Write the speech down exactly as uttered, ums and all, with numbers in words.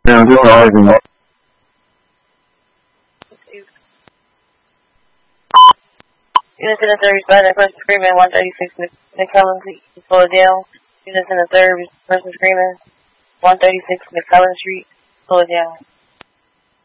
Yeah, just arguing. Units in the third respond to person screaming one thirty-six McCullen, please slow it down. Units in the third person screaming one thirty-six McCullen Street, slow it down.